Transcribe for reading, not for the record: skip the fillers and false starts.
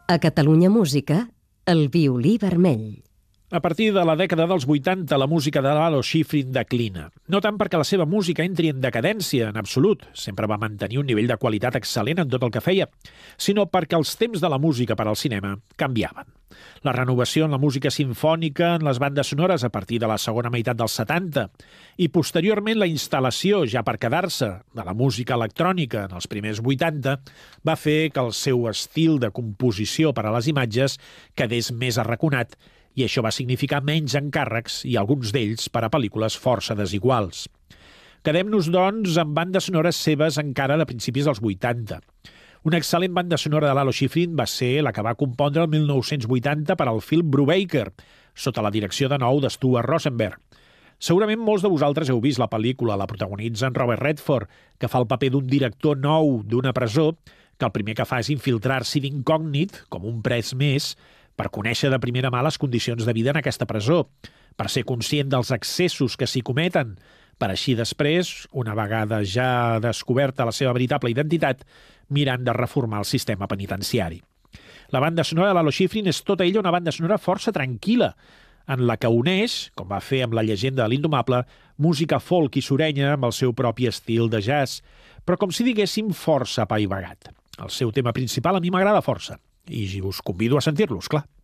A Catalunya Música, el violí vermell. A partir de la dècada dels 80, la música de Lalo Schifrin declina. No tant perquè la seva música entri en decadència, en absolut, sempre va mantenir un nivell de qualitat excel·lent en tot el que feia, sinó perquè els temps de la música per al cinema canviaven. La renovació en la música simfònica, en les bandes sonores a partir de la segona meitat dels 70 i posteriorment la instal·lació, ja per quedar-se, de la música electrònica en els primers 80 va fer que el seu estil de composició per a les imatges quedés més arraconat i això va significar menys encàrrecs i alguns d'ells per a pel·lícules força desiguals. Quedem-nos, doncs, amb bandes sonores seves encara de principis dels 80. Una excel·lent banda sonora de Lalo Schifrin va ser la que va compondre el 1980 per al film Brubaker, sota la direcció de nou de Stuart Rosenberg. Segurament molts de vosaltres heu vist la pel·lícula, la protagonitza en Robert Redford, que fa el paper d'un director nou d'una presó que el primer que fa és infiltrar-s'hi d'incògnit, com un pres més, per conèixer de primera mà les condicions de vida en aquesta presó, per ser conscient dels excessos que s'hi cometen, per així després, una vegada ja descoberta la seva veritable identitat, mirant de reformar el sistema penitenciari. La banda sonora de Lalo Schifrin és tota ella una banda sonora força tranquil·la, en la que uneix, com va fer amb La llegenda de l'Indomable, música folk i surenya amb el seu propi estil de jazz, però com si diguéssim força apaivagat. El seu tema principal a mi m'agrada força, i us convido a sentir-los, clar.